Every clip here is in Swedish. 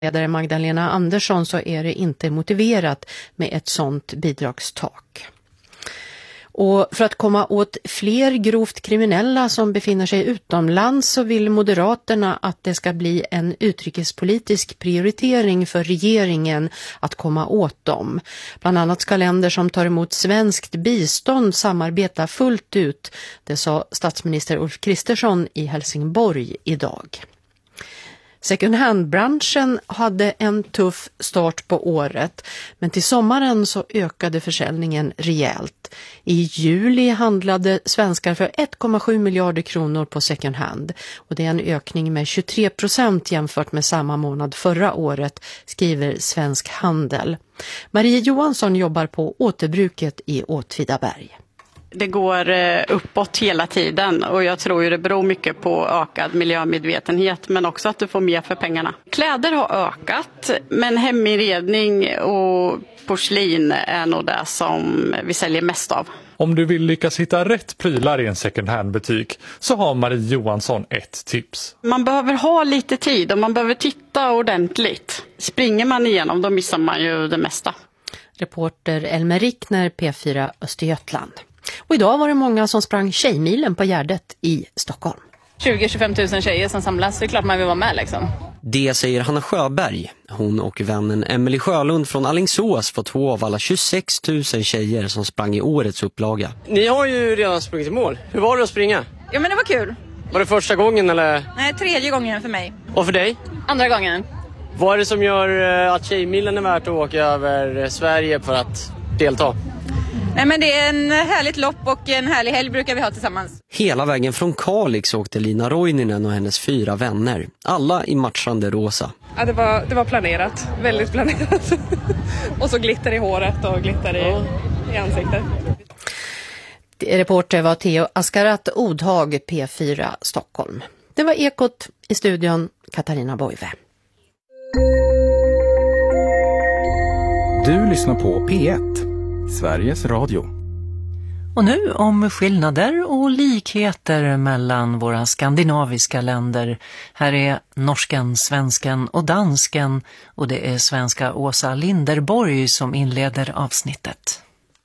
ledare Magdalena Andersson så är det inte motiverat med ett sådant bidragstak. Och för att komma åt fler grovt kriminella som befinner sig utomlands så vill Moderaterna att det ska bli en utrikespolitisk prioritering för regeringen att komma åt dem. Bland annat ska länder som tar emot svenskt bistånd samarbeta fullt ut, det sa statsminister Ulf Kristersson i Helsingborg idag. Second hand-branschen hade en tuff start på året, men till sommaren så ökade försäljningen rejält. I juli handlade svenskar för 1,7 miljarder kronor på second hand och det är en ökning med 23% jämfört med samma månad förra året, skriver Svensk Handel. Marie Johansson jobbar på återbruket i Åtvidaberg. Det går uppåt hela tiden och jag tror ju det beror mycket på ökad miljömedvetenhet men också att du får mer för pengarna. Kläder har ökat men heminredning och porslin är nog det som vi säljer mest av. Om du vill lyckas hitta rätt prylar i en second hand-butik så har Marie Johansson ett tips. Man behöver ha lite tid och man behöver titta ordentligt. Springer man igenom då missar man ju det mesta. Reporter Elmer Rickner, P4 Östergötland. Och idag var det många som sprang Tjejmilen på Gärdet i Stockholm. 20-25 000 tjejer som samlas, det är klart man vill vara med liksom. Det säger Hanna Sjöberg. Hon och vännen Emily Sjölund från Alingsås var 2 av alla 26 000 tjejer som sprang i årets upplaga. Ni har ju redan sprungit i mål. Hur var det att springa? Ja men det var kul. Var det första gången eller? Nej, 3:e gången för mig. Och för dig? 2:a gången. Vad är det som gör att Tjejmilen är värt att åka över Sverige för att delta? Nej men det är en härligt lopp och en härlig helg brukar vi ha tillsammans. Hela vägen från Kalix åkte Lina Roininen och hennes 4 vänner. Alla i matchande rosa. Ja, det var planerat. Väldigt planerat. Och så glitter i håret och glitter i ansiktet. Reporter var Theo Askarat Odhag, P4 Stockholm. Det var Ekot, i studion Katarina Boive. Du lyssnar på P1, Sveriges Radio. Och nu om skillnader och likheter mellan våra skandinaviska länder. Här är norsken, svensken och dansken och det är svenska Åsa Linderborg som inleder avsnittet.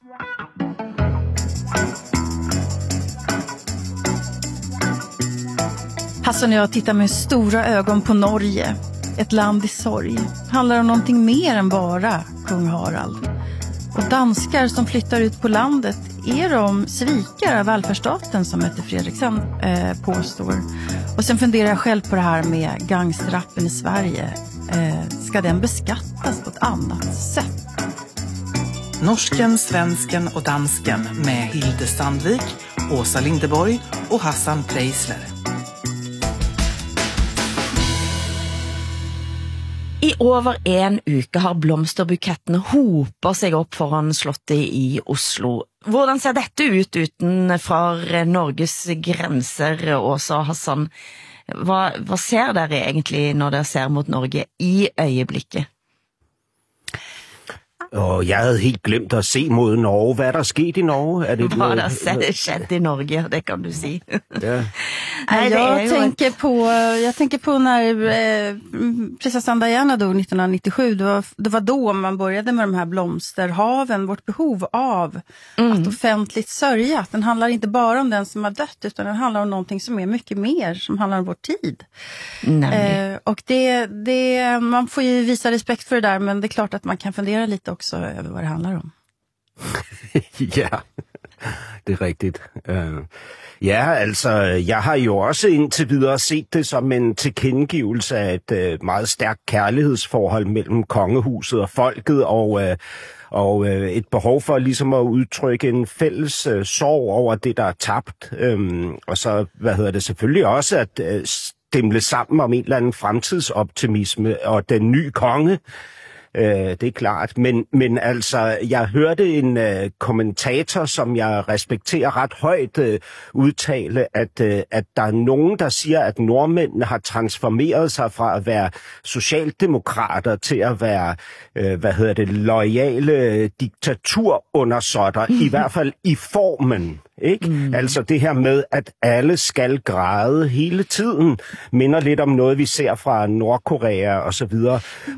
Hassan och jag tittar med stora ögon på Norge. Ett land i sorg. Handlar om någonting mer än bara kung Harald. Och danskar som flyttar ut på landet, är de svikare av välfärdsstaten som Mette Fredriksen påstår. Och sen funderar jag själv på det här med gangsterrappen i Sverige. Ska den beskattas på ett annat sätt? Norsken, svensken och dansken med Hilde Sandvik, Åsa Linderborg och Hassan Preisler. I over en uke har blomsterbukettene hoper seg opp foran slottet i Oslo. Hvordan ser dette ut utenfor Norges grenser, Åsa Hassan? Hva ser dere egentlig når dere ser mot Norge i øyeblikket? Og jeg havde helt glemt at se mod Norge. Hvad er der sket i Norge? Er det Hvad er der skett i Norge, det kan du sige. Ja. Nej, jag tänker på när prinsessan Diana dog 1997. Det var då man började med de här blomsterhaven. Vårt behov av att offentligt sörja. Att den handlar inte bara om den som har dött, utan den handlar om någonting som är mycket mer. Som handlar om vår tid. Och man får ju visa respekt för det där. Men det är klart att man kan fundera lite också över vad det handlar om. Ja, det är riktigt. Ja, altså, jeg har jo også indtil videre set det som en tilkendegivelse af et meget stærkt kærlighedsforhold mellem kongehuset og folket, og et behov for ligesom at udtrykke en fælles sorg over det, der er tabt. Og så, selvfølgelig også at stemle sammen om en eller anden fremtidsoptimisme, og den nye konge, Det er klart. Men altså, jeg hørte en kommentator, som jeg respekterer ret højt, udtale, at der er nogen, der siger, at nordmændene har transformeret sig fra at være socialdemokrater til at være, loyale diktaturundersotter, i hvert fald i formen. Ikke? Altså det her med, at alle skal græde hele tiden, minder lidt om noget, vi ser fra Nordkorea og så videre.